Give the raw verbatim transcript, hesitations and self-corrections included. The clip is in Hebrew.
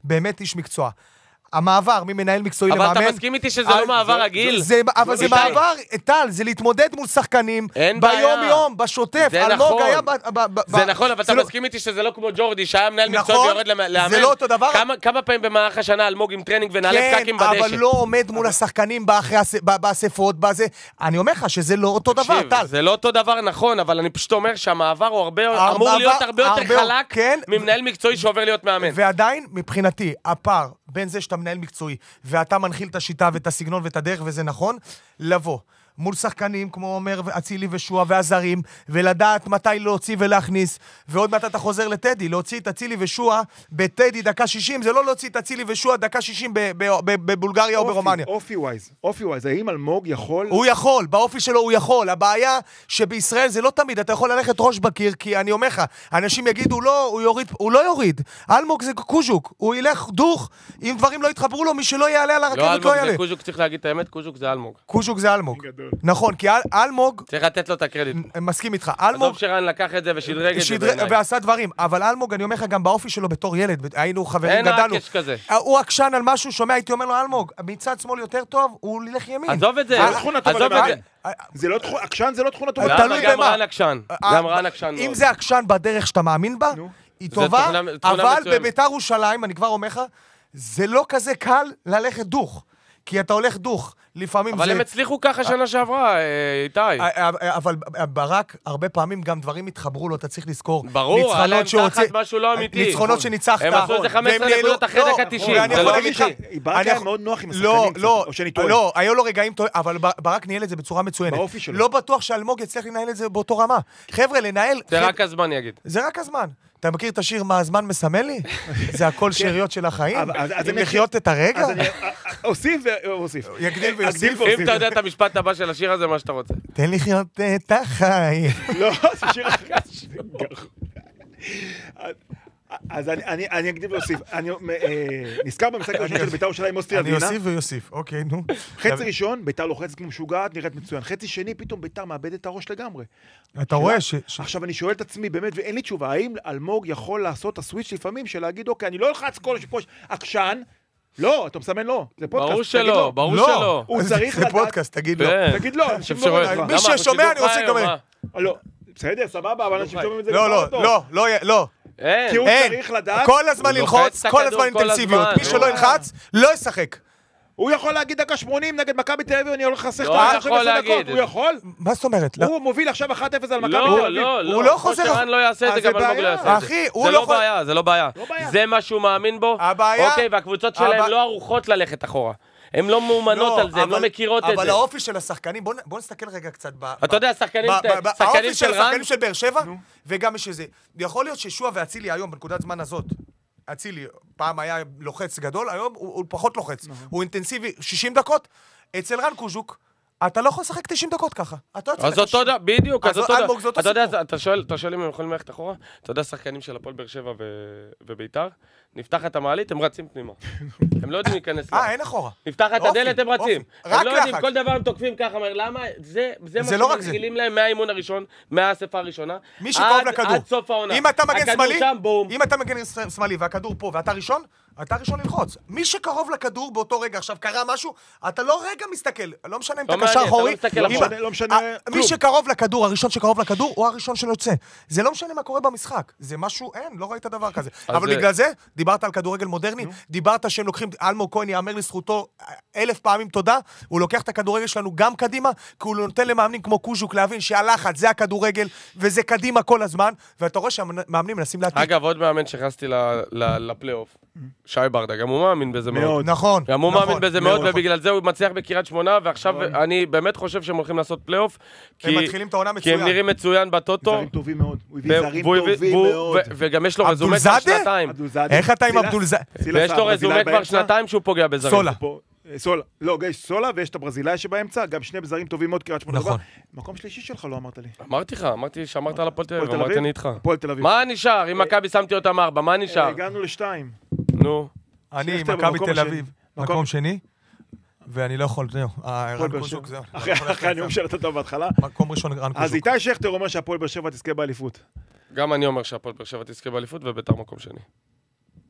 באמת איש מקצוע. המעבר ממנהל מקצועי למאמן... אבל אתה מסכים איתי שזה לא מעבר רגיל? אבל זה מעבר, טל, זה להתמודד מול שחקנים ביום-יום, בשוטף. זה נכון, זה נכון, אבל אתה מסכים איתי שזה לא כמו ג'ורדי, שהיה מנהל מקצועי ויורד לאמן. זה לא אותו דבר. כמה פעמים במערך השנה אלמוג עם טרנינג ונעלה פקקים בדשא? כן, אבל לא עומד מול השחקנים באספות, בזה. אני אומר לך שזה לא אותו דבר, טל. זה לא אותו דבר, נכון, אבל אני פשוט אומר שהמעבר הוא אמור להיות הרבה יותר חלק ממנהל מקצועי שעובר להיות מאמן. ועדיין, מבחינתי, הפער בין זה שאתה מנהל מקצועי, ואתה מנחיל את השיטה ואת הסגנון ואת הדרך, וזה נכון, לבוא מול שחקנים, כמו אומר אצילי ושועה והזרים, ולדעת מתי להוציא ולהכניס, ועוד מעט אתה חוזר לטדי, להוציא את אצילי ושועה בטדי דקה שישים, זה לא להוציא את אצילי ושועה דקה שישים בבולגריה או ברומניה. אופי ווייז, אופי ווייז, האם אלמוג יכול? הוא יכול, באופי שלו הוא יכול, הבעיה שבישראל זה לא תמיד, אתה יכול ללכת ראש בקיר, כי אני אומר לך, אנשים יגידו, לא, הוא יוריד, הוא לא יוריד, אלמוג זה קוז'וק, הוא ילך דוך, אם דברים לא יתחברו לו, מי שלא יעלה על הרכבת לא יעלה. קוז'וק צריך להגיד את האמת, קוז'וק זה אלמוג. קוז'וק זה אלמוג. נכון, כי אלמוג... צריך לתת לו את הקרדיט. מסכים איתך. אלמוג... עזוב שרן לקח את זה ושדרג את זה בעיניי. ועשה דברים. אבל אלמוג, אני אומר לך, גם באופי שלו בתור ילד, היינו חברים, אין גדלנו. הקש כזה. הוא עקשן על משהו, שומע, הייתי אומר לו, אלמוג, מצד שמאל יותר טוב, הוא ילך ימין. עזוב את זה. עזוב את זה. עקשן זה לא תכונה טובה. תלוי במה. גם רן עקשן. גם רן עקשן. אם זה עקשן בדרך שאתה מאמין בה, היא טובה, אבל בביתר ירושלים, אני כבר אומר לך, זה לא כזה קל ללכת דוך. כי אתה הולך דוך, לפעמים זה... אבל הם הצליחו ככה שנה שעברה, איתי. אבל ברק, הרבה פעמים גם דברים התחברו לו, אתה צריך לזכור. ברור, עליהם תחת משהו לא אמיתי. ניצחונות שניצחת. הם עשו איזה חמש עשרה נקודות אחרי דקה תשעים. זה לא אמיתי. ברק היה מאוד נוח עם השחקנים. לא, לא, לא, היו לו רגעים טועים, אבל ברק ניהל את זה בצורה מצוינת. באופי שלו. לא בטוח שאלמוג יצליח לנהל את זה באותו רמה. חבר'ה, לנהל... זה רק הזמן יגיד. זה רק הזמן. אתה מכיר את השיר מה הזמן מסמל לי? זה הכל שאריות של החיים. אם לחיות את הרגע? אוסיף ואוסיף. יגדיל ויוסיף. אם אתה יודע את המשפט הבא של השיר הזה, מה שאתה רוצה. תן לחיות את החיים. לא, זה שיר אחר. אז אני אגדיל ואוסיף. אני נזכר במשחק הראשון של ביתר ירושלים אוסטריה אני אוסיף ויוסיף, אוקיי, נו. חצי ראשון, ביתר לוחצת כמו משוגעת, נראית מצוין. חצי שני, פתאום ביתר מאבד את הראש לגמרי. אתה רואה ש... עכשיו אני שואל את עצמי, באמת, ואין לי תשובה, האם אלמוג יכול לעשות את הסוויץ' לפעמים של להגיד, אוקיי, אני לא אלחץ כל שפוש, עקשן, לא, אתה מסמן לא, זה פודקאסט. ברור שלא, ברור שלא. הוא צריך לדעת... זה פודקאסט, תגיד לא. תגיד לא, מי ששומע, אני רוצה לקבל. לא, בסדר, סבבה, אבל אנשים שומעים את זה לא, לא, לא, לא, לא. כי הוא צריך לדעת... כל הזמן ללחוץ, כל הזמן אינטנסיביות. מי שלא ילחץ, לא ישחק. הוא יכול להגיד דקה שמונים נגד מכבי תל אביב, אני הולך לחסך לא יכול להגיד. הוא יכול? מה זאת אומרת? הוא מוביל עכשיו אחת אפס על מכבי תל לא, אביב. לא, לא. הוא לא חוזר. שרן לא יעשה את זה, גם אלמוג לא יעשה את זה. אחי, הוא זה לא לא בעיה, זה לא בעיה. זה מה שהוא מאמין בו. הבעיה... אוקיי, והקבוצות שלהם לא ערוכות ללכת אחורה. הן לא מאומנות על זה, הן לא מכירות את זה. אבל האופי של השחקנים, בוא נסתכל רגע קצת ב... אתה יודע, שחקנים של רן... השחקנים של באר שבע, וגם יש איזה... יכול להיות ששועה ואצילי היום, בנקודת זמן הזאת, אצילי פעם היה לוחץ גדול, היום הוא פחות לוחץ. הוא אינטנסיבי שישים דקות, אצל רן קוז'וק, אתה לא יכול לשחק תשעים דקות ככה. אז אותו דבר, בדיוק, אז אותו דבר. אתה יודע, אתה שואל אם הם יכולים ללכת אחורה? אתה יודע, שחקנים של הפועל באר שבע וביתר, נפתחת המעלית, הם רצים פנימה. הם לא יודעים להיכנס. אה, אין אחורה. נפתחת הדלת, הם רצים. הם לא יודעים, כל דבר הם תוקפים ככה. למה? זה מה שמתחילים להם מהאימון הראשון, מהאספה הראשונה. מי שקרוב לכדור. עד סוף העונה. אם אתה מגן שמאלי, אם אתה מגן שמאלי והכדור פה ואתה ראשון, אתה ראשון ללחוץ. מי שקרוב לכדור באותו רגע, עכשיו קרה משהו, אתה לא רגע מסתכל. לא משנה אם אתה קשר חורי. לא משנה כלום. מי שקרוב לכדור, הראשון שקרוב לכדור, הוא הראשון שלו יוצא. זה לא משנה מה קורה במשחק. זה משהו, אין, לא ראית דבר כזה. אבל בגלל זה, דיברת על כדורגל מודרני, דיברת שהם לוקחים, אלמוג כהן יאמר לזכותו אלף פעמים תודה, הוא לוקח את הכדורגל שלנו גם קדימה, כי הוא נותן למאמנים כמו קוז'וק להבין שהלחץ זה הכדורגל, וזה קדימה כל הזמן, ואתה רואה שהמאמנים מנסים להתאים. אגב, עוד מאמן שכנסתי לפלייאוף, שי ברדה, גם הוא מאמין בזה מאוד. נכון. גם הוא מאמין בזה מאוד, ובגלל זה הוא מצליח בקריית שמונה, ועכשיו אני באמת חושב שהם הולכים לעשות פלייאוף, הם מתחילים את העונה כי הם נראים מצוין בטוטו. זרים טובים מאוד. הוא הביא זרים טובים מאוד. וגם יש לו רזומה כבר שנתיים. איך אתה עם אבדולזאדה? ויש לו רזומה כבר שנתיים שהוא פוגע בזרים. סולה. סולה. לא, יש סולה ויש את הברזילאי שבאמצע, גם שני זרים טובים מאוד קריית שמונה. נכון. מקום שלישי שלך לא אמרת לי. אמרתי לך, אמרתי שאמרת על הפועל תל אביב, אמרתי אני איתך. הפועל תל אביב. מה נשאר? אם מכבי שמתי אותם ארבע, מה נשאר? הגענו לשתיים. נו. אני מכבי תל אביב, מקום שני, ואני לא יכול, זהו. רן קוז'וק, זהו. אחרי הנאום שלת טוב בהתחלה. מקום ראשון רן קוז'וק. אז איתי שכטר אומר שהפועל באר שבע תזכה באליפות. גם אני אומר שהפועל באר שבע תזכה באליפות וביתר מקום שני.